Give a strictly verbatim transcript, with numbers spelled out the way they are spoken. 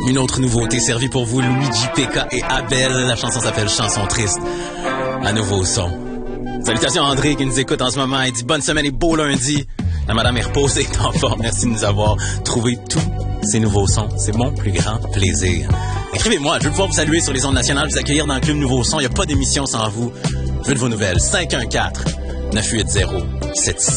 Une autre nouveauté servie pour vous, Luigi P K et Abel. La chanson s'appelle Chanson triste. Un nouveau son. Salutations à André qui nous écoute en ce moment. Il dit bonne semaine et beau lundi. La madame est reposée, est en forme. Merci de nous avoir trouvé tous ces nouveaux sons. C'est mon plus grand plaisir. Écrivez-moi, je veux pouvoir vous saluer sur les ondes nationales, vous accueillir dans le Club Nouveau Son. Il n'y a pas d'émission sans vous. Je veux de vos nouvelles. cinq un quatre, neuf huit zéro, sept six